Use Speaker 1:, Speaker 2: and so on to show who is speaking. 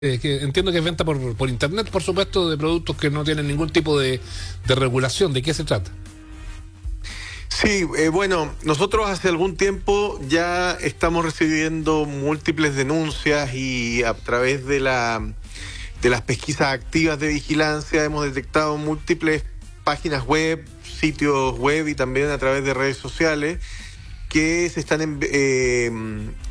Speaker 1: Que entiendo que es venta por internet, por supuesto, de productos que no tienen ningún tipo de regulación. ¿De qué se trata?
Speaker 2: Sí, bueno, nosotros hace algún tiempo ya estamos recibiendo múltiples denuncias y a través de las pesquisas activas de vigilancia hemos detectado múltiples páginas web, sitios web y también a través de redes sociales que se están